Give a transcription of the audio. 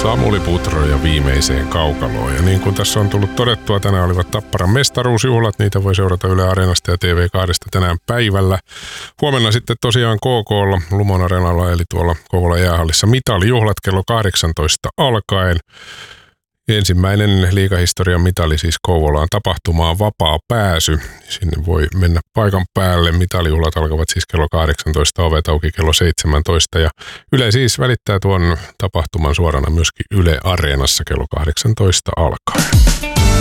Samuli Putro ja viimeiseen kaukaloon. Ja niin kuin tässä on tullut todettua, tänään olivat Tapparan mestaruusjuhlat. Niitä voi seurata Yle Areenasta ja TV2 tänään päivällä. Huomenna sitten tosiaan KK:lla, Lumon Areenalla, eli tuolla Kouvolan jäähallissa mitalijuhlat kello 18 alkaen. Ensimmäinen liigahistorian mitali siis Kouvolaan tapahtumaan vapaa pääsy. Sinne voi mennä paikan päälle. Mitalijuhlat alkavat siis kello 18, ovet auki kello 17. Ja Yle siis välittää tuon tapahtuman suorana myöskin Yle Areenassa kello 18 alkaen.